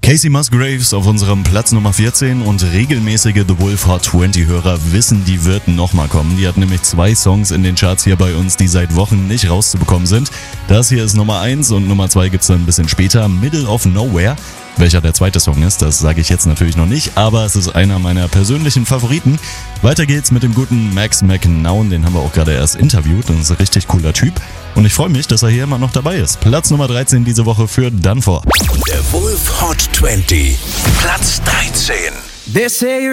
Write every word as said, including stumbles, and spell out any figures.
Casey Musgraves auf unserem Platz Nummer vierzehn und regelmäßige The Wolf Hot zwanzig Hörer wissen, die wird nochmal kommen. Die hat nämlich zwei Songs in den Charts hier bei uns, die seit Wochen nicht rauszubekommen sind. Das hier ist Nummer eins und Nummer zwei gibt's dann ein bisschen später, Middle of Nowhere. Welcher der zweite Song ist, das sage ich jetzt natürlich noch nicht, aber es ist einer meiner persönlichen Favoriten. Weiter geht's mit dem guten Max McNown, den haben wir auch gerade erst interviewt, das ist ein richtig cooler Typ. Und ich freue mich, dass er hier immer noch dabei ist. Platz Nummer dreizehn diese Woche für Danfor. Der Wolf Hot zwanzig, Platz dreizehn.